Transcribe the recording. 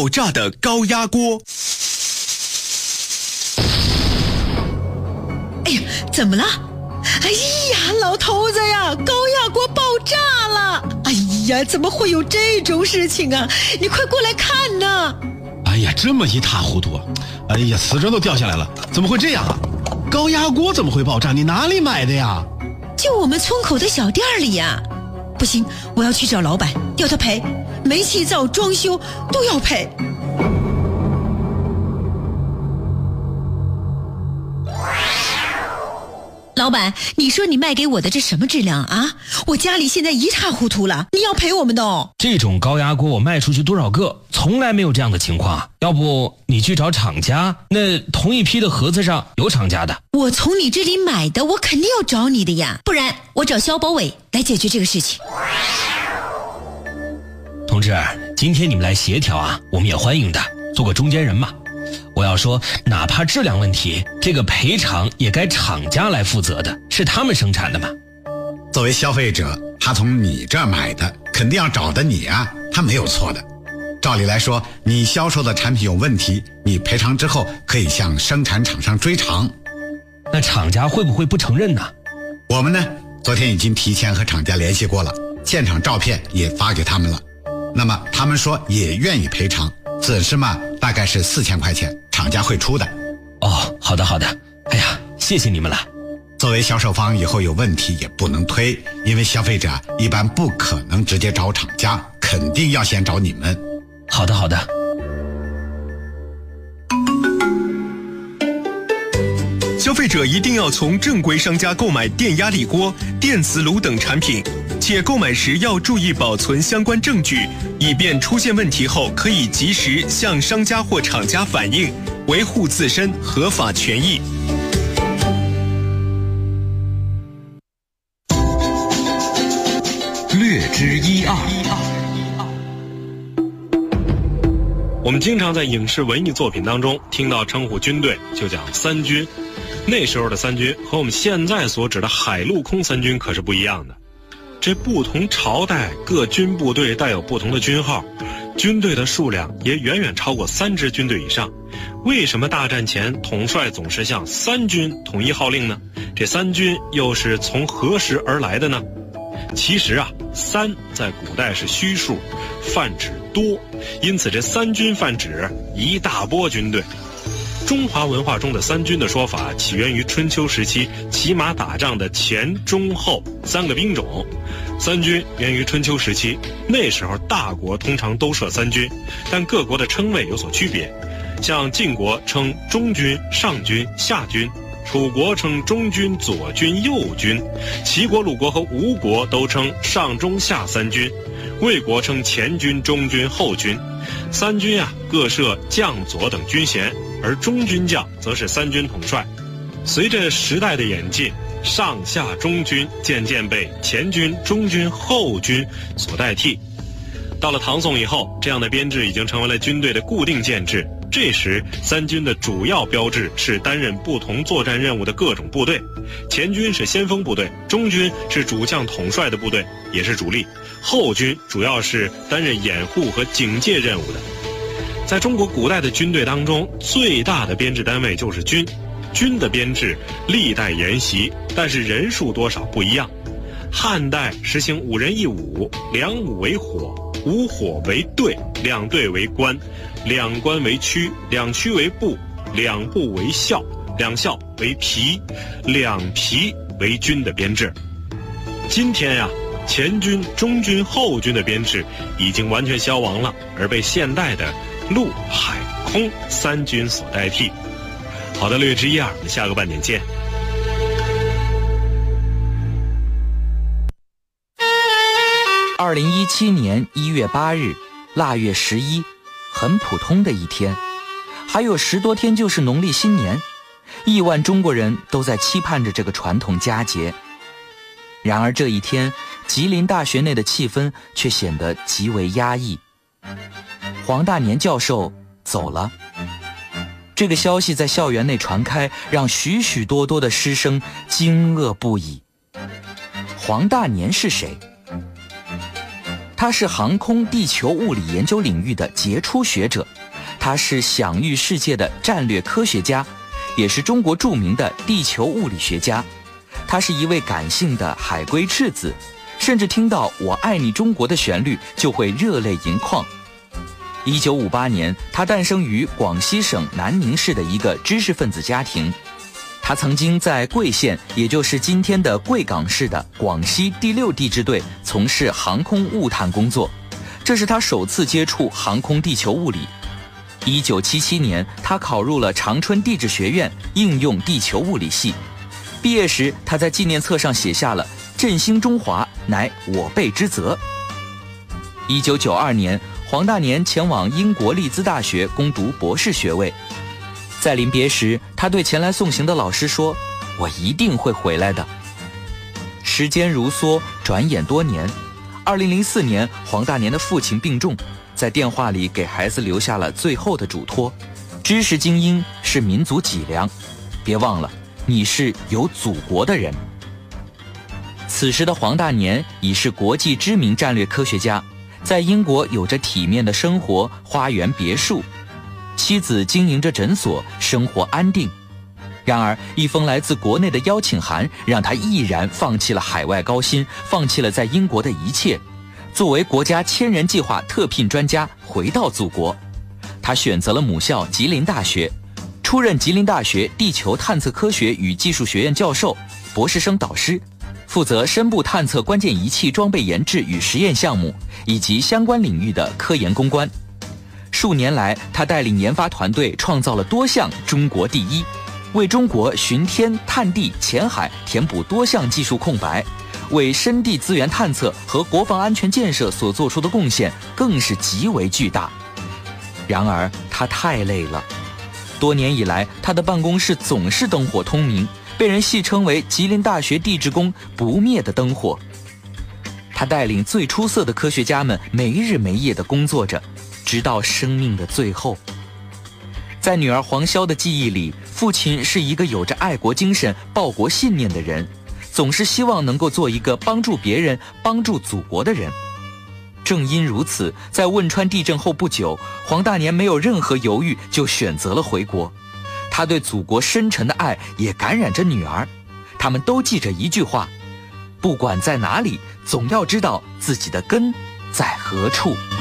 爆炸的高压锅。 哎呀，怎么了？哎呀，老头子呀，高压锅爆炸了！哎呀，怎么会有这种事情啊？你快过来看呐！ 哎呀，这么一塌糊涂啊！哎呀，瓷砖都掉下来了，怎么会这样啊？高压锅怎么会爆炸？你哪里买的呀？ 就我们村口的小店里呀。不行，我要去找老板，要他赔，煤气灶、装修都要赔。老板，你说你卖给我的这什么质量啊？我家里现在一塌糊涂了，你要赔我们的哦。 这种高压锅我卖出去多少个，从来没有这样的情况。要不你去找厂家，那同一批的盒子上有厂家的。 我从你这里买的，我肯定要找你的呀，不然我找消保委来解决这个事情。 同志，今天你们来协调啊，我们也欢迎的，做个中间人嘛。我要说，哪怕质量问题，这个赔偿也该厂家来负责的，是他们生产的嘛。 作为消费者，他从你这儿买的，肯定要找的你啊，他没有错的。照理来说，你销售的产品有问题，你赔偿之后可以向生产厂商追偿。 那厂家会不会不承认呢？ 我们呢，昨天已经提前和厂家联系过了，现场照片也发给他们了。那么他们说也愿意赔偿，损失嘛大概是4000块钱，厂家会出的。 哦，好的好的，哎呀，谢谢你们了。 作为销售方，以后有问题也不能推，因为消费者一般不可能直接找厂家，肯定要先找你们。 好的好的。 消费者一定要从正规商家购买电压力锅、电磁炉等产品，且购买时要注意保存相关证据，以便出现问题后可以及时向商家或厂家反映，维护自身合法权益。 略知一二。 我们经常在影视文艺作品当中听到称呼军队就讲三军，那时候的三军和我们现在所指的海陆空三军可是不一样的。这不同朝代各军部队带有不同的军号，军队的数量也远远超过3支军队以上。为什么大战前统帅总是向三军统一号令呢？这三军又是从何时而来的呢？其实啊，3在古代是虚数，泛指多，因此这三军泛指一大波军队。中华文化中的三军的说法起源于春秋时期骑马打仗的前中后3个兵种。三军源于春秋时期，那时候大国通常都设三军，但各国的称谓有所区别。像晋国称中军、上军、下军，楚国称中军、左军、右军，齐国、鲁国和吴国都称上中下三军，魏国称前军、中军、后军。三军啊各设将佐等军衔，而中军将则是三军统帅。随着时代的演进，上下中军渐渐被前军、中军、后军所代替。到了唐宋以后，这样的编制已经成为了军队的固定建制。这时三军的主要标志是担任不同作战任务的各种部队，前军是先锋部队，中军是主将统帅的部队，也是主力，后军主要是担任掩护和警戒任务的。在中国古代的军队当中，最大的编制单位就是军。军的编制历代沿袭，但是人数多少不一样。汉代实行5人1伍，2伍为火，5火为队，2队为官，2官为区，2区为部，2部为校，2校为皮，2皮为军的编制。今天呀，前军、中军、后军的编制已经完全消亡了，而被现代的陆海空三军所代替。好的，略知一二，我们下个半点见。 2017年1月8日，腊月11，很普通的一天，还有10多天就是农历新年，亿万中国人都在期盼着这个传统佳节。然而这一天，吉林大学内的气氛却显得极为压抑。黄大年教授走了。这个消息在校园内传开，让许许多多的师生惊愕不已。黄大年是谁？ 他是航空地球物理研究领域的杰出学者，他是享誉世界的战略科学家，也是中国著名的地球物理学家。他是一位感性的海归赤子，甚至听到我爱你中国的旋律就会热泪盈眶。1958年，他诞生于广西省南宁市的一个知识分子家庭。他曾经在贵县，也就是今天的贵港市的广西第6地质队从事航空物探工作，这是他首次接触航空地球物理。1977年，他考入了长春地质学院应用地球物理系。毕业时，他在纪念册上写下了“振兴中华，乃我辈之责”。1992年，黄大年前往英国利兹大学攻读博士学位。在临别时，他对前来送行的老师说：“我一定会回来的。”时间如梭，转眼多年。2004年，黄大年的父亲病重，在电话里给孩子留下了最后的嘱托：知识精英是民族脊梁，别忘了，你是有祖国的人。此时的黄大年已是国际知名战略科学家，在英国有着体面的生活，花园别墅，妻子经营着诊所，生活安定。然而，一封来自国内的邀请函让他毅然放弃了海外高薪，放弃了在英国的一切，作为国家千人计划特聘专家回到祖国。他选择了母校吉林大学，出任吉林大学地球探测科学与技术学院教授、博士生导师，负责深部探测关键仪器装备研制与实验项目以及相关领域的科研攻关。数年来，他带领研发团队创造了多项中国第一，为中国巡天、探地、潜海填补多项技术空白，为深地资源探测和国防安全建设所做出的贡献更是极为巨大。然而，他太累了。多年以来，他的办公室总是灯火通明，被人戏称为吉林大学地质工不灭的灯火。他带领最出色的科学家们没日没夜地工作着，直到生命的最后。在女儿黄潇的记忆里，父亲是一个有着爱国精神、报国信念的人，总是希望能够做一个帮助别人、帮助祖国的人。正因如此，在汶川地震后不久，黄大年没有任何犹豫就选择了回国。他对祖国深沉的爱也感染着女儿，他们都记着一句话：不管在哪里，总要知道自己的根在何处。